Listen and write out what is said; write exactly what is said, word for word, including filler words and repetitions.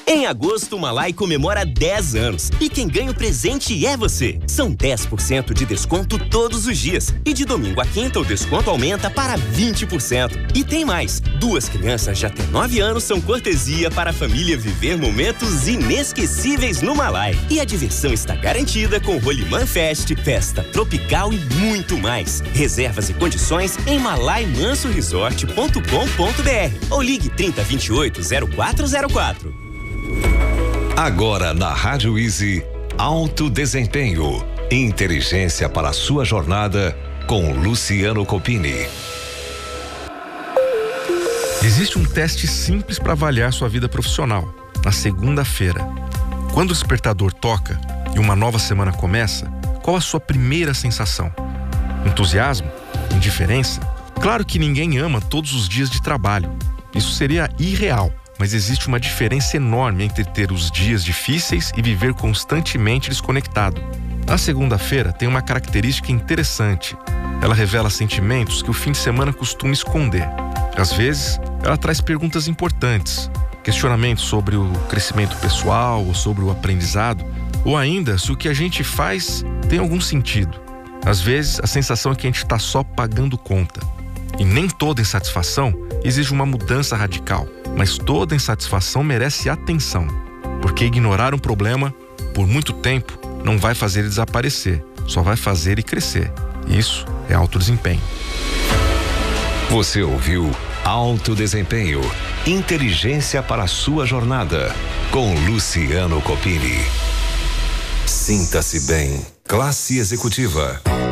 Em agosto, o Malai comemora dez anos. E quem ganha o presente é você. São dez por cento de desconto todos os dias. E de domingo a quinta, o desconto aumenta para vinte por cento. E tem mais. Duas crianças de até nove anos são cortesia para a família viver momentos inesquecíveis no Malai. E a diversão está garantida com Rolimã Fest, festa tropical e muito mais. Reservas e condições em malai manso resort ponto com ponto br ou ligue trinta, vinte e oito, zero quatro zero quatro. Agora na Rádio Easy, Alto Desempenho. Inteligência para a sua jornada com Luciano Copini. Existe um teste simples para avaliar sua vida profissional. Na segunda-feira, quando o despertador toca e uma nova semana começa, qual a sua primeira sensação? Entusiasmo? Indiferença? Claro que ninguém ama todos os dias de trabalho. Isso seria irreal. Mas existe uma diferença enorme entre ter os dias difíceis e viver constantemente desconectado. A segunda-feira tem uma característica interessante. Ela revela sentimentos que o fim de semana costuma esconder. Às vezes, ela traz perguntas importantes, questionamentos sobre o crescimento pessoal ou sobre o aprendizado, ou ainda se o que a gente faz tem algum sentido. Às vezes, a sensação é que a gente está só pagando conta. E nem toda insatisfação exige uma mudança radical, mas toda insatisfação merece atenção, porque ignorar um problema por muito tempo não vai fazer ele desaparecer, só vai fazer ele crescer. Isso é alto desempenho. Você ouviu Alto Desempenho, inteligência para a sua jornada, com Luciano Copini. Sinta-se bem, classe executiva.